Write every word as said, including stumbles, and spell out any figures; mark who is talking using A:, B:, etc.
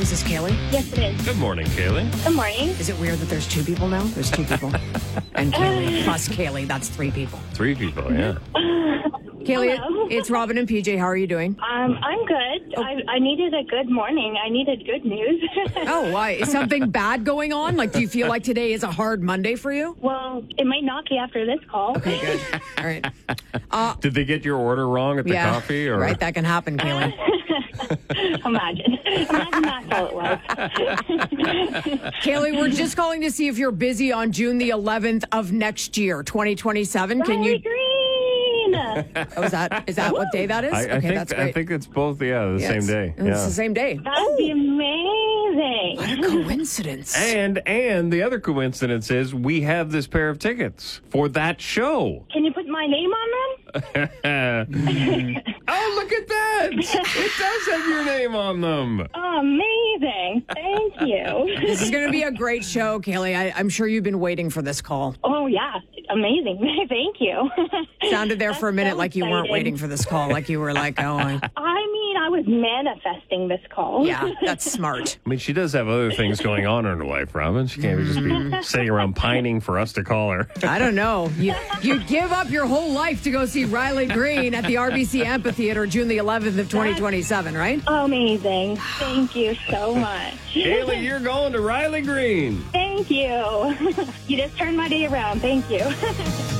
A: Is this Kaylee?
B: Yes, it is.
C: Good morning, Kaylee.
B: Good morning.
A: Is it weird that there's two people now? There's two people. And Kaylee plus Kaylee, that's three people.
C: Three people, yeah.
A: Kaylee,
B: Hello.
A: it's Robin and P J. How are you doing?
B: Um, I'm good. I, I needed a good morning. I needed good news.
A: Oh, why? Is something bad going on? Like, do you feel like today is a hard Monday for you?
B: Well, it might knock you after this call.
A: Okay, good. All right. Uh,
C: Did they get your order wrong at the
A: yeah,
C: coffee? Or?
A: right. That can happen, Kaylee.
B: Imagine. Imagine that's all it was.
A: Kaylee, we're just calling to see if you're busy on June the eleventh of next year, twenty twenty-seven. Can
B: Riley
A: you?
B: Green!
A: Oh, is that is that what day that is?
C: I, I
A: okay,
C: think
A: that's
C: I
A: great.
C: think it's both. Yeah, the
A: Yeah,
C: same
A: it's-
C: day.
A: It's
C: Yeah.
A: the same day.
B: That'd be amazing.
A: What a coincidence.
C: And and the other coincidence is we have this pair of tickets for that show.
B: Can you put my name on them?
C: Oh, look at that! It does have your name on them.
B: Amazing. Thank you.
A: This is going to be a great show, Kaylee. I, I'm sure you've been waiting for this call.
B: Oh, yeah. Amazing. Thank you.
A: Sounded there for a minute
B: so
A: like you weren't
B: exciting.
A: waiting for this call, like you were like, oh, I,
B: I mean, I was manifesting this call.
A: yeah, that's smart.
C: I mean, she does have other things going on in her life, Robin. She can't just be sitting around pining for us to call her.
A: I don't know. You you give up your whole life to go see Riley Green at the R B C Amphitheater June the eleventh of twenty twenty-seven, right?
B: Amazing. Thank you so much.
C: Kaylee, you're going to Riley Green.
B: Thank you. You just turned my day around. Thank you.